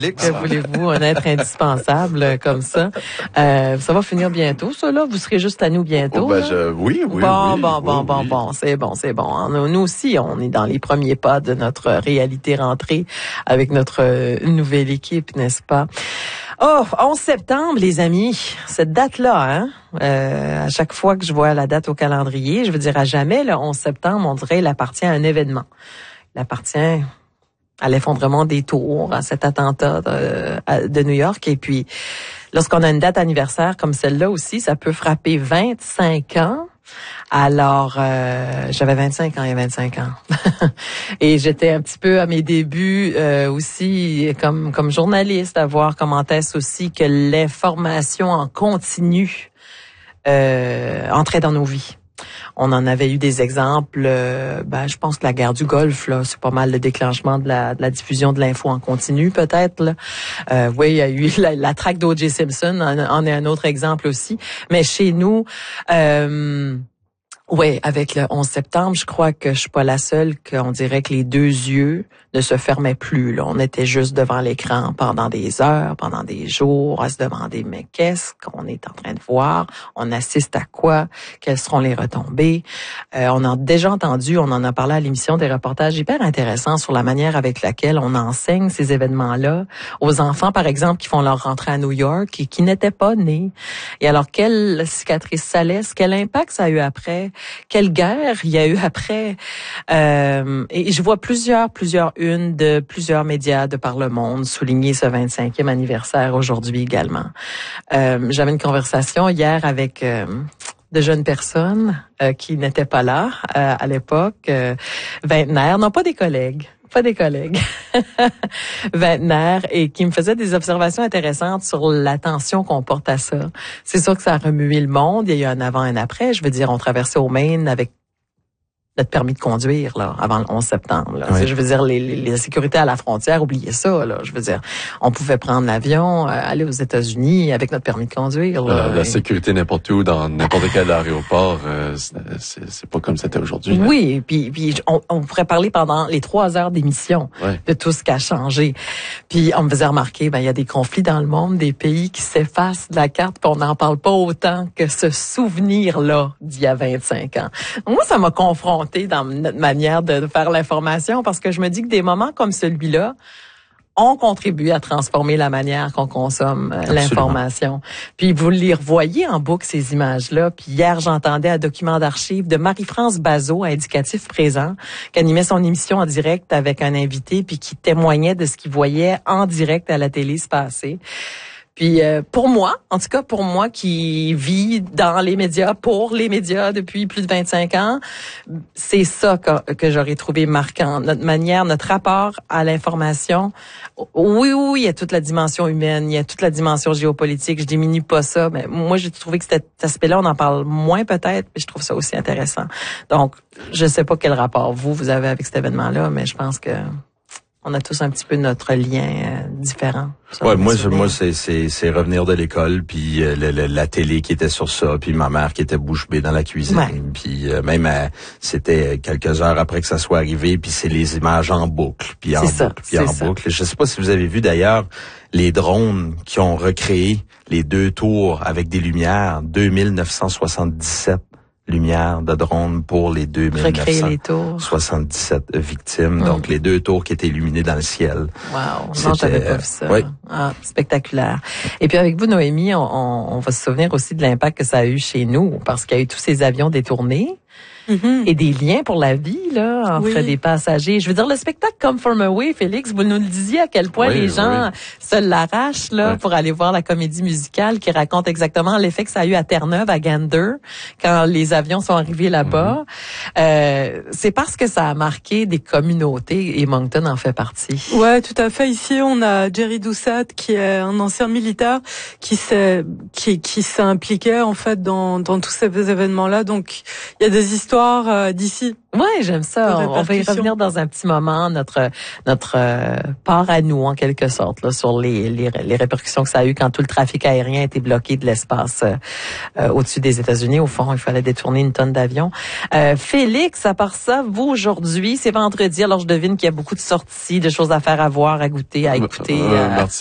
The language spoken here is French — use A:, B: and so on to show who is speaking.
A: Que voulez-vous, un être indispensable comme ça. Ça va finir bientôt, ça, là? Vous serez juste à nous bientôt?
B: Oui.
A: Bon, c'est bon. Nous aussi, on est dans les premiers pas de notre réalité rentrée avec notre nouvelle équipe, n'est-ce pas? Oh, 11 septembre, les amis, cette date-là, à chaque fois que je vois la date au calendrier, je veux dire à jamais, le 11 septembre, on dirait, il appartient à un événement. Il appartient à l'effondrement des tours, à cet attentat de New York. Et puis, lorsqu'on a une date anniversaire comme celle-là aussi, ça peut frapper 25 ans. Alors, j'avais 25 ans il y a 25 ans. Et j'étais un petit peu à mes débuts aussi comme journaliste, à voir comment est-ce aussi que l'information en continu entrait dans nos vies. On en avait eu des exemples. Je pense que la guerre du Golfe, là, c'est pas mal le déclenchement de la diffusion de l'info en continu, peut-être. Là. Oui, il y a eu la traque d'O.J. Simpson, en est un autre exemple aussi. Mais chez nous, avec le 11 septembre, je crois que je suis pas la seule qu'on dirait que les deux yeux ne se fermaient plus. Là. On était juste devant l'écran pendant des heures, pendant des jours, à se demander, mais qu'est-ce qu'on est en train de voir? On assiste à quoi? Quelles seront les retombées? On a déjà entendu, on en a parlé à l'émission, des reportages hyper intéressants sur la manière avec laquelle on enseigne ces événements-là aux enfants, par exemple, qui font leur rentrée à New York et qui n'étaient pas nés. Et alors, quelle cicatrice ça laisse? Quel impact ça a eu après? Quelle guerre il y a eu après? Et je vois plusieurs unes de plusieurs médias de par le monde souligner ce 25e anniversaire aujourd'hui également. J'avais une conversation hier avec de jeunes personnes qui n'étaient pas là à l'époque, vingtenaires, non pas des collègues, vingtenaires, et qui me faisaient des observations intéressantes sur l'attention qu'on porte à ça. C'est sûr que ça a remué le monde, il y a eu un avant et un après. Je veux dire, on traversait au Maine avec notre permis de conduire là avant le 11 septembre. Là. Oui. Je veux dire, les sécurités à la frontière, oubliez ça. Là. Je veux dire, on pouvait prendre l'avion, aller aux États-Unis avec notre permis de conduire. Là,
B: la sécurité n'importe où, dans n'importe quel aéroport, c'est pas comme c'était aujourd'hui. Là.
A: Oui, puis on pourrait parler pendant les 3 heures d'émission de tout ce qui a changé. Puis on me faisait remarquer, il y a des conflits dans le monde, des pays qui s'effacent de la carte, puis on n'en parle pas autant que ce souvenir-là d'il y a 25 ans. Moi, ça m'a confronté dans notre manière de faire l'information, parce que je me dis que des moments comme celui-là ont contribué à transformer la manière qu'on consomme l'information. Puis vous les revoyez en boucle, ces images-là. Puis hier, j'entendais un document d'archives de Marie-France Bazot, Indicatif présent, qui animait son émission en direct avec un invité, puis qui témoignait de ce qu'il voyait en direct à la télé se passer. Puis pour moi, en tout cas pour moi qui vis dans les médias, pour les médias depuis plus de 25 ans, c'est ça que j'aurais trouvé marquant. Notre manière, notre rapport à l'information. Oui, il y a toute la dimension humaine, il y a toute la dimension géopolitique, je diminue pas ça, mais moi j'ai trouvé que cet aspect-là, on en parle moins peut-être, mais je trouve ça aussi intéressant. Donc, je sais pas quel rapport vous avez avec cet événement-là, mais je pense que on a tous un petit peu notre lien différent.
C: Ouais, moi c'est revenir de l'école, puis la télé qui était sur ça, puis ma mère qui était bouche bée dans la cuisine, puis même c'était quelques heures après que ça soit arrivé, puis c'est les images en boucle, puis en boucle. Je sais pas si vous avez vu d'ailleurs les drones qui ont recréé les 2 tours avec des lumières, 2977 lumière de drone pour les 2977 victimes. Donc, les 2 tours qui étaient illuminées dans le ciel.
A: Wow! Non, j'avais pas vu ça. Oui. Ah, spectaculaire. Et puis, avec vous, Noémie, on va se souvenir aussi de l'impact que ça a eu chez nous, parce qu'il y a eu tous ces avions détournés. Et des liens pour la vie là entre des passagers. Je veux dire, le spectacle Come From Away, Félix, vous nous le disiez à quel point les gens se l'arrachent là pour aller voir la comédie musicale qui raconte exactement l'effet que ça a eu à Terre-Neuve, à Gander, quand les avions sont arrivés là-bas. C'est parce que ça a marqué des communautés et Moncton en fait partie.
D: Ouais, tout à fait. Ici, on a Jerry Doucet qui est un ancien militaire qui s'est impliqué en fait dans tous ces événements-là. Donc, il y a des histoires histoire d'ici.
A: Ouais, j'aime ça. On va y revenir dans un petit moment, notre part à nous, en quelque sorte, là, sur les répercussions que ça a eu quand tout le trafic aérien a été bloqué de l'espace au-dessus des États-Unis. Au fond, il fallait détourner une tonne d'avions. Félix, à part ça, vous, aujourd'hui, c'est vendredi, alors je devine qu'il y a beaucoup de sorties, de choses à faire, à voir, à goûter, à écouter.